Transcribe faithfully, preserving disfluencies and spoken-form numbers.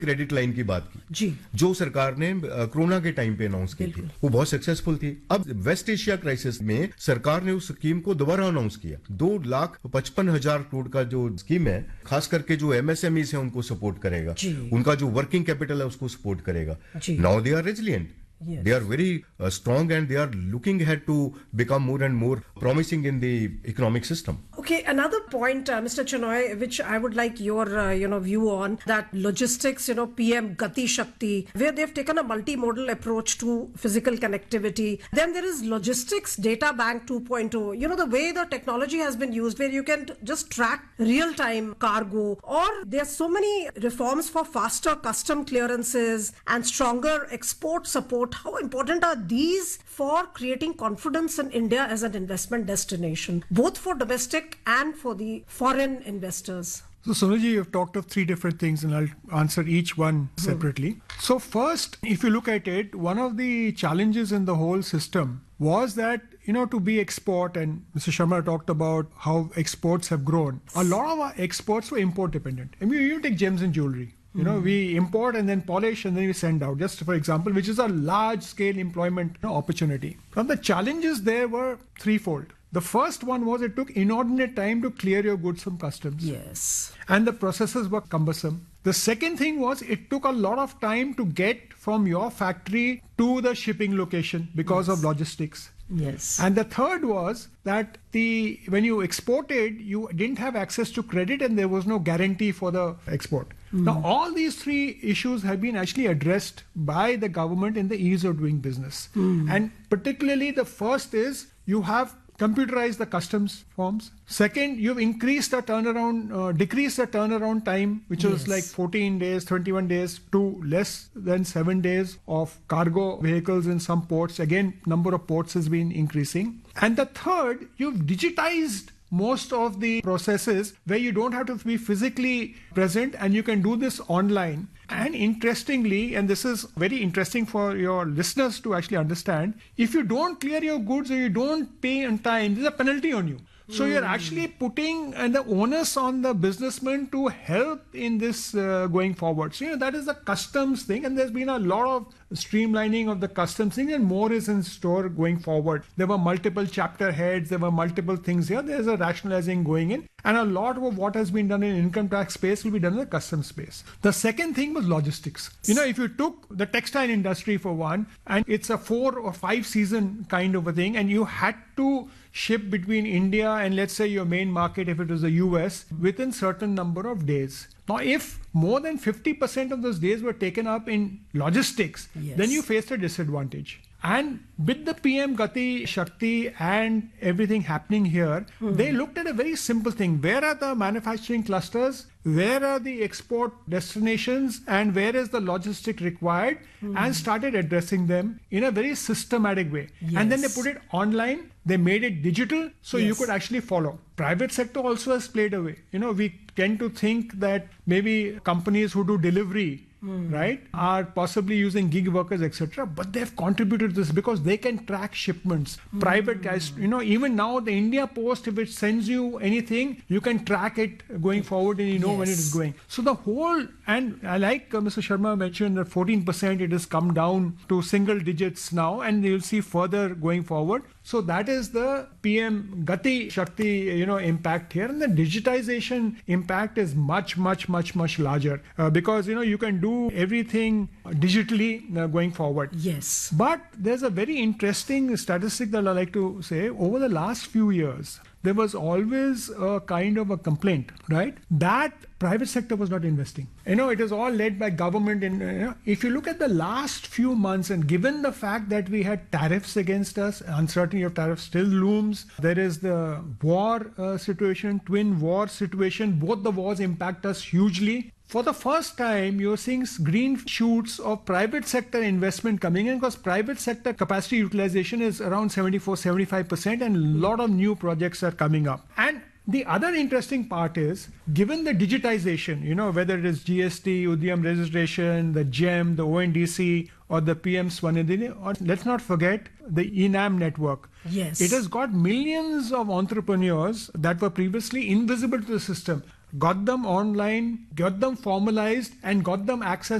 Credit line की बात की जी जो सरकार ने कोरोना के टाइम पे अनाउंस की थी, वो बहुत सक्सेसफुल थी। अब वेस्ट एशिया क्राइसिस में सरकार ने उस स्कीम को दोबारा अनाउंस किया। दो लाख पचपन हजार करोड़ का जो स्कीम है, खास करके जो एमएसएमई है उनको सपोर्ट करेगा, उनका जो वर्किंग कैपिटल है उसको सपोर्ट करेगा। Now they are resilient, Yes. they are very uh, strong and they are looking ahead to become more and more promising in the economic system. Okay, another point, uh, Mister Chenoy, which I would like your, uh, you know, view on, that logistics, you know, P M Gati Shakti, where they've taken a multimodal approach to physical connectivity. Then there is logistics data bank two point oh. You know, the way the technology has been used, where you can just track real-time cargo, or there's so many reforms for faster custom clearances and stronger export support. How important are these for creating confidence in India as an investment destination, both for domestic and for the foreign investors? So Sonuji, you've talked of three different things and I'll answer each one separately. Hmm. So first, if you look at it, one of the challenges in the whole system was that, you know, to be export, and Mister Sharma talked about how exports have grown. A lot of our exports were import dependent. I mean, you take gems and jewelry. You know, mm. we import and then polish and then we send out, just for example, which is a large scale employment you know, opportunity. Now the challenges there were threefold. The first one was it took inordinate time to clear your goods from customs. Yes. And the processes were cumbersome. The second thing was it took a lot of time to get from your factory to the shipping location because yes. of logistics. Yes. And the third was that the when you exported, you didn't have access to credit and there was no guarantee for the export. Mm. Now, all these three issues have been actually addressed by the government in the ease of doing business. Mm. And particularly the first is you have computerized the customs forms. Second, you've increased the turnaround, uh, decreased the turnaround time, which yes. was like fourteen days, twenty-one days to less than seven days of cargo vehicles in some ports. Again, number of ports has been increasing. And the third, you've digitized most of the processes where you don't have to be physically present and you can do this online. And interestingly, and this is very interesting for your listeners to actually understand, if you don't clear your goods or you don't pay on time, there's a penalty on you. So you're actually putting uh, the onus on the businessman to help in this uh, going forward. So, you know, that is the customs thing. And there's been a lot of streamlining of the customs thing and more is in store going forward. There were multiple chapter heads. There were multiple things here. There's a rationalizing going in. And a lot of what has been done in income tax space will be done in the customs space. The second thing was logistics. You know, if you took the textile industry for one, and it's a four or five season kind of a thing, and you had to ship between India and let's say your main market, if it was the U S, within certain number of days. Now, if more than fifty percent of those days were taken up in logistics, yes. then you faced a disadvantage. And with the P M Gati Shakti and everything happening here, mm. they looked at a very simple thing. Where are the manufacturing clusters? Where are the export destinations? And where is the logistic required? Mm. And started addressing them in a very systematic way. Yes. And then they put it online. They made it digital so yes. you could actually follow. Private sector also has played a way. You know, we tend to think that maybe companies who do delivery Mm. right, are possibly using gig workers, et cetera. But they've contributed to this because they can track shipments. Mm. Private guys, you know, even now the India Post, if it sends you anything, you can track it going forward and you know yes. when it is going. So the whole, and I like uh, Mister Sharma mentioned that fourteen percent it has come down to single digits now and you'll see further going forward. So that is the P M Gati Shakti, you know, impact here. And the digitization impact is much, much, much, much larger uh, because, you know, you can do everything digitally uh, going forward. Yes. But there's a very interesting statistic that I like to say. Over the last few years, there was always a kind of a complaint, right, that private sector was not investing. You know, it is all led by government. And you know, if you look at the last few months, and given the fact that we had tariffs against us, uncertainty of tariffs still looms. There is the war uh, situation, twin war situation. Both the wars impact us hugely. For the first time, you're seeing green shoots of private sector investment coming in because private sector capacity utilization is around seventy-four, seventy-five percent and a lot of new projects are coming up. And the other interesting part is, given the digitization, you know, whether it is G S T, Udyam registration, the GEM, the O N D C, or the P M Swanidhi, or let's not forget the E NAM network. Yes. It has got millions of entrepreneurs that were previously invisible to the system. got them online, got them formalized, and got them access